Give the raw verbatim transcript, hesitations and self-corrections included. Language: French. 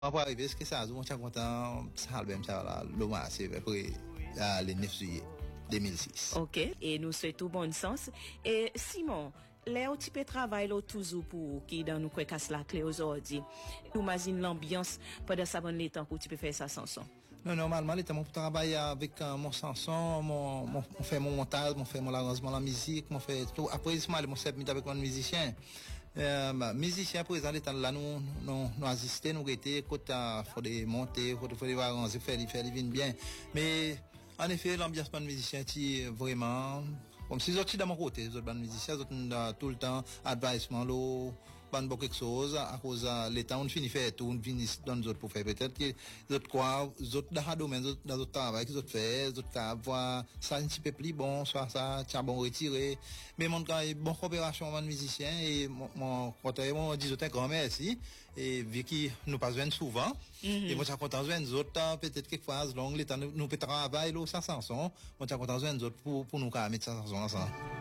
Après arriver, est-ce que ça, on est content, ça album, ça, là, le mois, c'est après, le neuf juillet deux mille six. Ok, et nous souhaitons bon sens. Et Simon, là où tu peux travailler toujours pour qui dans nous quoi casse la clé aujourd'hui. Imagine l'ambiance pendant ça bon temps que tu peux faire ça sans son. Non, normalement, l'état mon travail avec euh, mon chanson, mon, mon, mon fait mon montage, mon fait mon arrangement la musique, mon fait tout. Après, je mon set avec mon musicien. Euh, bah, musicien présent l'état là nous nous nous assister nous était côté faut des monter faut faut des arranger faire faire les bien. Mais en effet, l'ambiance de musicien est vraiment comme si j'étais dans mon côté, les autres musiciens, tout le temps advisement lo ban beaucoup quelque chose à cause les temps on finit faire tout on finit dans les autres pour faire peut-être que les autres quoi les autres dans le domaine dans d'autres travail qu'ils autres fait les autres cas voir ça un petit peu plus bon soit ça tiens bon retiré mais mon cas bon coopération avec musicien et mon mon côté mon disons un grand merci et vu qu'il nous pas besoin souvent et moi, je suis content de nous autres, peut-être quelquefois, long, les temps, nous, nous, peut travailler, là, ça, chanson. Moi, je suis content de nous autres pour, pour nous, mettre ça, chanson, ensemble.